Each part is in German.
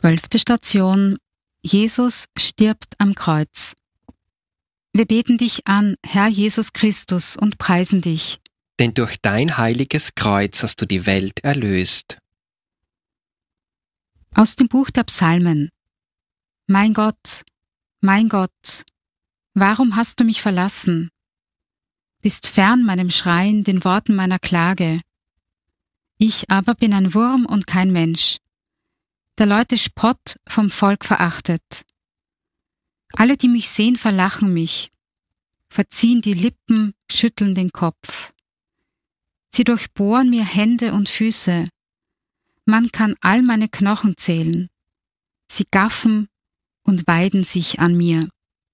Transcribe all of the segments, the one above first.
12. Station: Jesus stirbt am Kreuz. Wir beten dich an, Herr Jesus Christus, und preisen dich. Denn durch dein heiliges Kreuz hast du die Welt erlöst. Aus dem Buch der Psalmen. Mein Gott, warum hast du mich verlassen? Bist fern meinem Schreien, den Worten meiner Klage. Ich aber bin ein Wurm und kein Mensch, der Leute Spott vom Volk verachtet. Alle, die mich sehen, verlachen mich, verziehen die Lippen, schütteln den Kopf. Sie durchbohren mir Hände und Füße. Man kann all meine Knochen zählen. Sie gaffen und weiden sich an mir.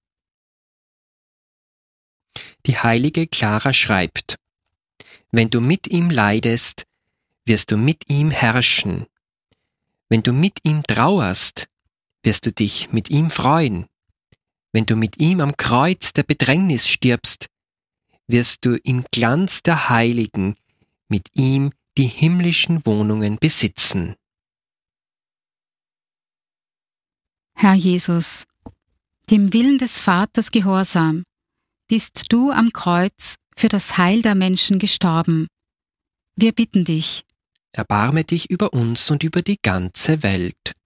Die heilige Clara schreibt: Wenn du mit ihm leidest, wirst du mit ihm herrschen. Wenn du mit ihm trauerst, wirst du dich mit ihm freuen. Wenn du mit ihm am Kreuz der Bedrängnis stirbst, wirst du im Glanz der Heiligen mit ihm die himmlischen Wohnungen besitzen. Herr Jesus, dem Willen des Vaters gehorsam, bist du am Kreuz für das Heil der Menschen gestorben. Wir bitten dich. Erbarme dich über uns und über die ganze Welt.